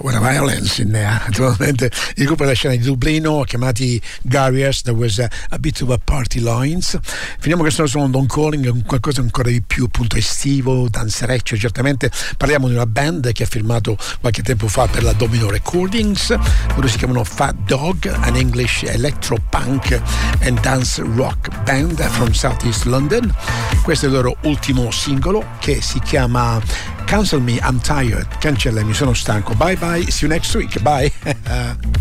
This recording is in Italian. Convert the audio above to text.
What a violence in there. Naturalmente il gruppo della scena di Dublino, chiamati Garriers, there was a bit of a party lines. Finiamo questo nostro London Calling, qualcosa ancora di più appunto estivo, danzereccio. Certamente parliamo di una band che ha firmato qualche tempo fa per la Domino Recordings. Loro si chiamano Fat Dog, an English electro punk and dance rock band from Southeast London. Questo è il loro ultimo singolo che si chiama Cancel Me, I'm Tired. Cancellami, sono stanco. Bye bye, see you next week. Bye.